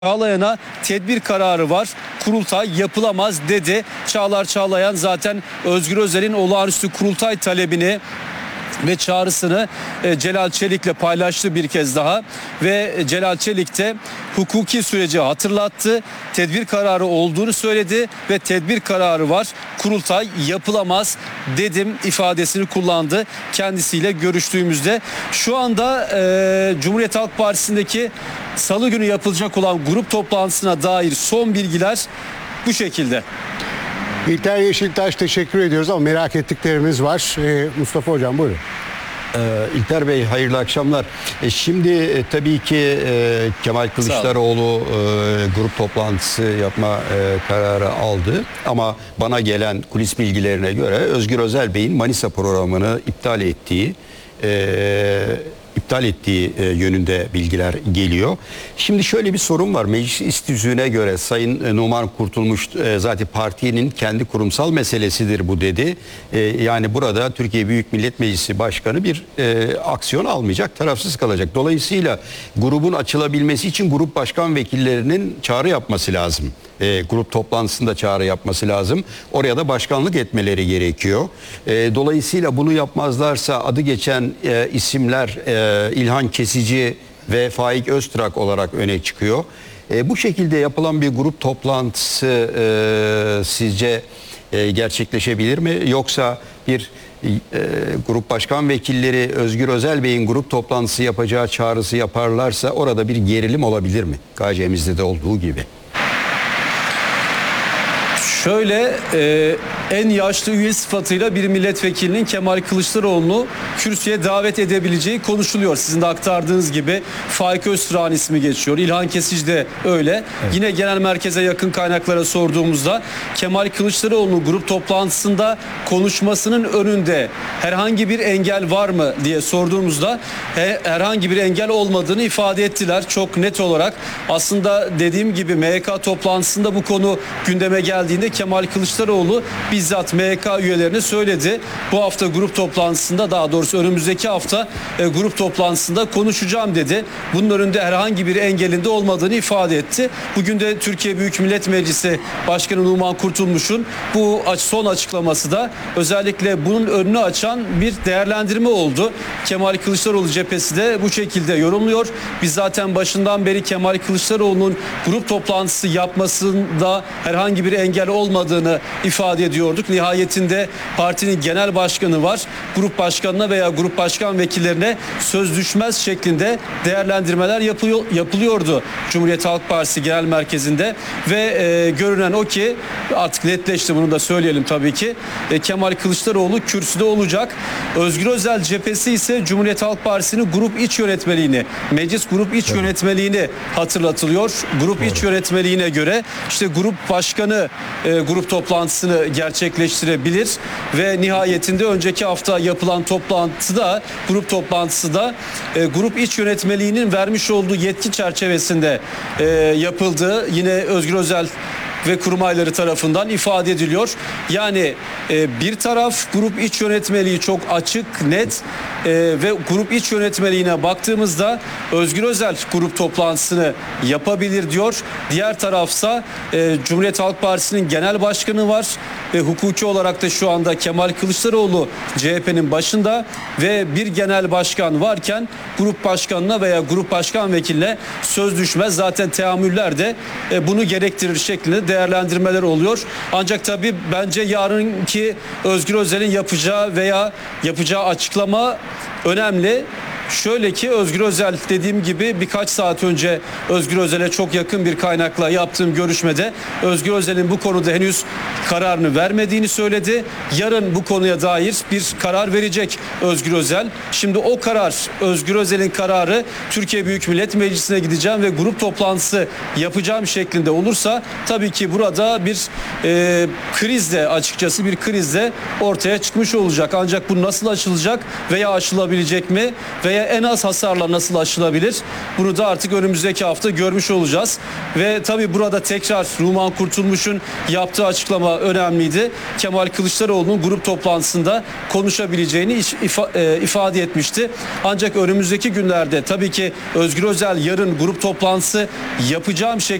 Çağlayan'a tedbir kararı var. Kurultay yapılamaz dedi. Çağlar Çağlayan zaten Özgür Özel'in olağanüstü kurultay talebini ve çağrısını Celal Çelik'le paylaştı bir kez daha ve Celal Çelik de hukuki süreci hatırlattı. Tedbir kararı olduğunu söyledi ve tedbir kararı var. Kurultay yapılamaz dedim ifadesini kullandı kendisiyle görüştüğümüzde. Şu anda Cumhuriyet Halk Partisi'ndeki Salı günü yapılacak olan grup toplantısına dair son bilgiler bu şekilde. İlter Yeşiltaş teşekkür ediyoruz ama merak ettiklerimiz var. Mustafa Hocam buyurun. İlter Bey hayırlı akşamlar. Şimdi tabii ki Kemal Kılıçdaroğlu grup toplantısı yapma kararı aldı. Ama bana gelen kulis bilgilerine göre Özgür Özel Bey'in Manisa programını iptal ettiği yönünde bilgiler geliyor. Şimdi şöyle bir sorun var. Meclis tüzüğüne göre Sayın Numan Kurtulmuş zaten partinin kendi kurumsal meselesidir bu dedi. Yani burada Türkiye Büyük Millet Meclisi Başkanı bir aksiyon almayacak, tarafsız kalacak. Dolayısıyla grubun açılabilmesi için grup başkan vekillerinin çağrı yapması lazım. Grup toplantısında çağrı yapması lazım. Oraya da başkanlık etmeleri gerekiyor. Dolayısıyla bunu yapmazlarsa adı geçen isimler İlhan Kesici ve Faik Öztrak olarak öne çıkıyor. Bu şekilde yapılan bir grup toplantısı sizce gerçekleşebilir mi? Yoksa bir grup başkan vekilleri Özgür Özel Bey'in grup toplantısı yapacağı çağrısı yaparlarsa orada bir gerilim olabilir mi? KCM'de de olduğu gibi. Şöyle en yaşlı üye sıfatıyla bir milletvekilinin Kemal Kılıçdaroğlu'nu kürsüye davet edebileceği konuşuluyor. Sizin de aktardığınız gibi Faik Öztrak'ın ismi geçiyor. İlhan Kesici de öyle. Evet. Yine genel merkeze yakın kaynaklara sorduğumuzda Kemal Kılıçdaroğlu'nun grup toplantısında konuşmasının önünde herhangi bir engel var mı diye sorduğumuzda herhangi bir engel olmadığını ifade ettiler. Çok net olarak aslında dediğim gibi MYK toplantısında bu konu gündeme geldiğinde Kemal Kılıçdaroğlu bizzat MYK üyelerine söyledi. Bu hafta grup toplantısında, daha doğrusu önümüzdeki hafta grup toplantısında konuşacağım dedi. Bunun önünde herhangi bir engelinde olmadığını ifade etti. Bugün de Türkiye Büyük Millet Meclisi Başkanı Numan Kurtulmuş'un bu son açıklaması da özellikle bunun önünü açan bir değerlendirme oldu. Kemal Kılıçdaroğlu cephesi de bu şekilde yorumluyor. Biz zaten başından beri Kemal Kılıçdaroğlu'nun grup toplantısı yapmasında herhangi bir engel olmadığını ifade ediyorduk. Nihayetinde partinin genel başkanı var. Grup başkanına veya grup başkan vekillerine söz düşmez şeklinde değerlendirmeler yapılıyordu Cumhuriyet Halk Partisi Genel Merkezi'nde ve görünen o ki artık netleşti, bunu da söyleyelim tabii ki. Kemal Kılıçdaroğlu kürsüde olacak. Özgür Özel cephesi ise Cumhuriyet Halk Partisi'nin grup iç yönetmeliğini, meclis grup iç yönetmeliğini hatırlatılıyor. Grup iç yönetmeliğine göre işte grup başkanı grup toplantısını gerçekleştirebilir ve nihayetinde önceki hafta yapılan toplantıda, grup toplantısı da grup iç yönetmeliğinin vermiş olduğu yetki çerçevesinde yapıldığı yine Özgür Özel ve kurmayları tarafından ifade ediliyor. Yani bir taraf grup iç yönetmeliği çok açık, net ve grup iç yönetmeliğine baktığımızda Özgür Özel grup toplantısını yapabilir diyor. Diğer tarafsa Cumhuriyet Halk Partisi'nin genel başkanı var ve hukuki olarak da şu anda Kemal Kılıçdaroğlu CHP'nin başında ve bir genel başkan varken grup başkanına veya grup başkan vekiline söz düşmez. Zaten teamüller de bunu gerektirir şeklinde değerlendirmeler oluyor. Ancak tabii bence yarınki Özgür Özel'in yapacağı açıklama önemli. Şöyle ki Özgür Özel, dediğim gibi birkaç saat önce Özgür Özel'e çok yakın bir kaynakla yaptığım görüşmede Özgür Özel'in bu konuda henüz kararını vermediğini söyledi. Yarın bu konuya dair bir karar verecek Özgür Özel. Şimdi o karar, Özgür Özel'in kararı Türkiye Büyük Millet Meclisi'ne gideceğim ve grup toplantısı yapacağım şeklinde olursa tabii ki burada bir kriz de ortaya çıkmış olacak. Ancak bu nasıl açılacak veya aşılabilecek mi veya en az hasarla nasıl aşılabilir? Bunu da artık önümüzdeki hafta görmüş olacağız. Ve tabii burada tekrar Numan Kurtulmuş'un yaptığı açıklama önemliydi. Kemal Kılıçdaroğlu'nun grup toplantısında konuşabileceğini ifade etmişti. Ancak önümüzdeki günlerde tabii ki Özgür Özel yarın grup toplantısı yapacağım şeklinde